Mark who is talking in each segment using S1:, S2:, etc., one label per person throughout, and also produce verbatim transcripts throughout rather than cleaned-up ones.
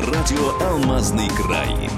S1: Радио «Алмазный край».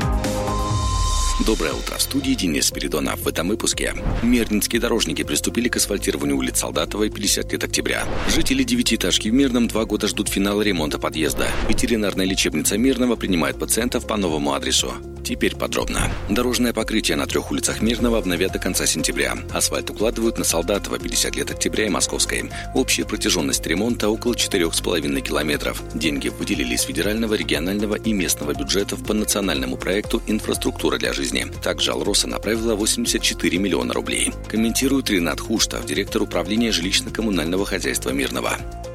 S2: Доброе утро. В студии Денис Спиридонов. В этом выпуске. Мирнинские дорожники приступили к асфальтированию улиц Солдатовой пятьдесят лет октября. Жители девятиэтажки в Мирном два года ждут финала ремонта подъезда. Ветеринарная лечебница Мирного принимает пациентов по новому адресу. Теперь подробно. Дорожное покрытие на трех улицах Мирного обновят до конца сентября. Асфальт укладывают на Солдатова пятьдесят лет октября и Московской. Общая протяженность ремонта около четырех с половиной километров. Деньги выделили из федерального, регионального и местного бюджетов по национальному проекту «Инфраструктура для жизни». Также Алроса направила восемьдесят четыре миллиона рублей. Комментирует Ринат Хуштов, директор управления жилищно-коммунального хозяйства Мирного.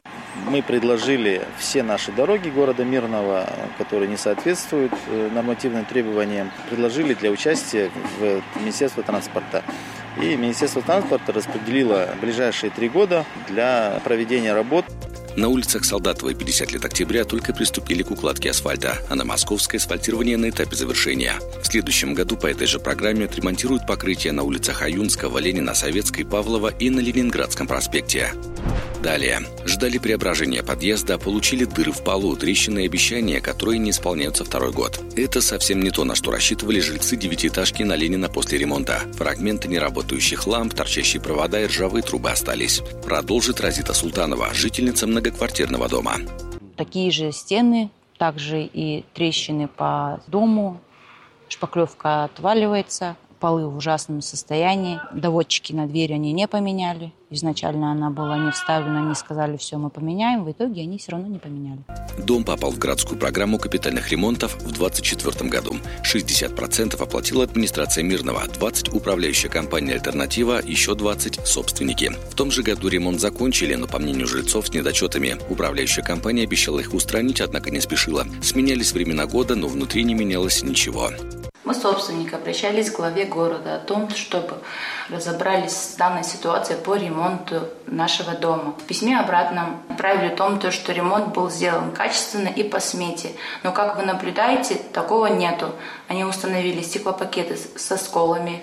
S3: Мы предложили все наши дороги города Мирного, которые не соответствуют нормативным требованиям, предложили для участия в Министерство транспорта. И Министерство транспорта распределило ближайшие три года для проведения работ.
S2: На улицах Солдатовой пятьдесят лет октября только приступили к укладке асфальта, а на Московской асфальтирование на этапе завершения. В следующем году по этой же программе отремонтируют покрытие на улицах Аюнского, Ленина, Советской, Павлова и на Ленинградском проспекте. Далее. Ждали преображения подъезда, получили дыры в полу, трещины и обещания, которые не исполняются второй год. Это совсем не то, на что рассчитывали жильцы девятиэтажки на Ленина после ремонта. Фрагменты неработающих ламп, торчащие провода и ржавые трубы остались. Продолжит Розита Султанова, жительница многоквартирного дома.
S4: Такие же стены, также и трещины по дому, шпаклевка отваливается, полы в ужасном состоянии, доводчики на двери они не поменяли. Изначально она была не вставлена, они сказали, все, мы поменяем. В итоге они все равно не поменяли.
S2: Дом попал в городскую программу капитальных ремонтов в двадцать четвёртом году. шестьдесят процентов оплатила администрация Мирного, двадцать процентов управляющая компания «Альтернатива», еще двадцать процентов собственники. В том же году ремонт закончили, но, по мнению жильцов, с недочетами. Управляющая компания обещала их устранить, однако не спешила. Сменялись времена года, но внутри не менялось ничего.
S5: Мы, собственники, обращались к главе города о том, чтобы разобрались с данной ситуацией по ремонту нашего дома. В письме обратно отправили о том, что ремонт был сделан качественно и по смете. Но, как вы наблюдаете, такого нету. Они установили стеклопакеты со сколами.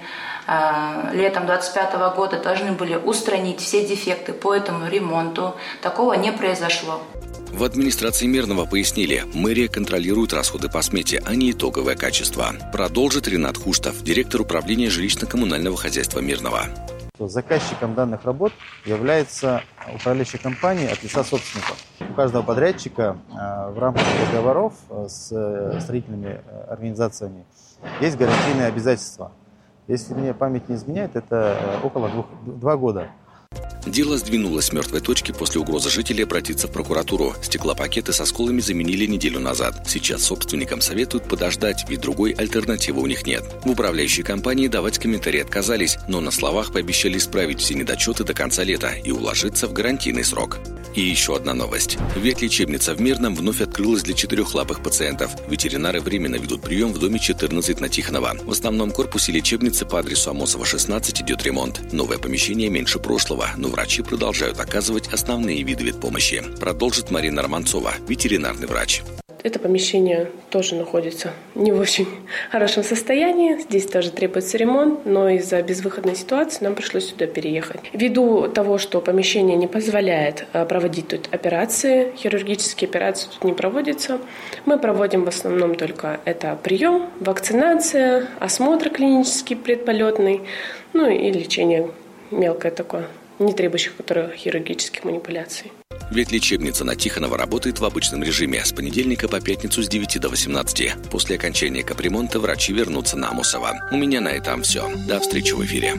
S5: Летом двадцать пятого года должны были устранить все дефекты по этому ремонту. Такого не произошло.
S2: В администрации Мирного пояснили, мэрия контролирует расходы по смете, а не итоговое качество. Продолжит Ринат Хуштов, директор управления жилищно-коммунального хозяйства Мирного.
S3: Заказчиком данных работ является управляющая компания от лица собственников. У каждого подрядчика в рамках договоров с строительными организациями есть гарантийные обязательства. Если мне память не изменяет, это около двух, два года.
S2: Дело сдвинулось с мертвой точки после угрозы жителей обратиться в прокуратуру. Стеклопакеты со сколами заменили неделю назад. Сейчас собственникам советуют подождать, ведь другой альтернативы у них нет. В управляющей компании давать комментарии отказались, но на словах пообещали исправить все недочеты до конца лета и уложиться в гарантийный срок. И еще одна новость. Ветлечебница в Мирном вновь открылась для четырехлапых пациентов. Ветеринары временно ведут прием в доме четырнадцать на Тихонова. В основном корпусе лечебницы по адресу Амосова, шестнадцать идет ремонт. Новое помещение меньше прошлого, но врачи продолжают оказывать основные виды ветпомощи. Продолжит Марина Романцова, ветеринарный врач.
S6: Это помещение тоже находится не в очень хорошем состоянии. Здесь тоже требуется ремонт, но из-за безвыходной ситуации нам пришлось сюда переехать. Ввиду того, что помещение не позволяет проводить тут операции, хирургические операции тут не проводятся, мы проводим в основном только это прием, вакцинация, осмотр клинический предполетный, ну и лечение мелкое такое, не требующих которых хирургических манипуляций.
S2: Ветлечебница на Тихонова работает в обычном режиме с понедельника по пятницу с девяти до восемнадцати. После окончания капремонта врачи вернутся на Амосова. У меня на этом все. До встречи в эфире.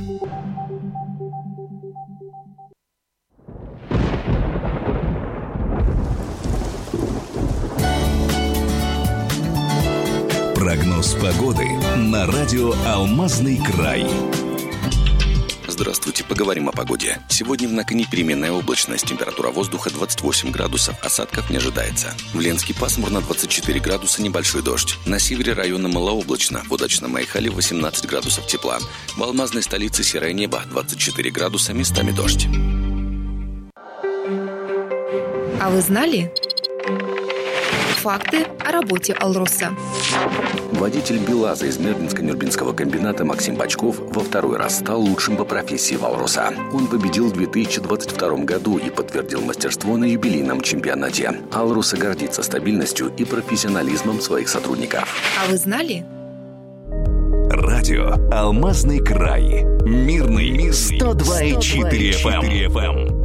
S1: Прогноз погоды на радио «Алмазный край».
S2: Здравствуйте, поговорим о погоде. Сегодня в Наконе переменная облачность, температура воздуха двадцать восемь градусов, осадков не ожидается. В Ленске пасмурно, двадцать четыре градуса, небольшой дождь. На севере района малооблачно, в удачном Айхале восемнадцать градусов тепла. В алмазной столице серое небо, двадцать четыре градуса, местами дождь.
S7: А вы знали? Факты о работе «Алроса».
S2: Водитель БелАЗа из Мирнинско-Нюрбинского комбината Максим Бочков во второй раз стал лучшим по профессии в «Алроса». Он победил в две тысячи двадцать втором году и подтвердил мастерство на юбилейном чемпионате. «Алроса» гордится стабильностью и профессионализмом своих сотрудников.
S7: А вы знали?
S1: Радио «Алмазный край». Мирный сто два и четыре эф эм.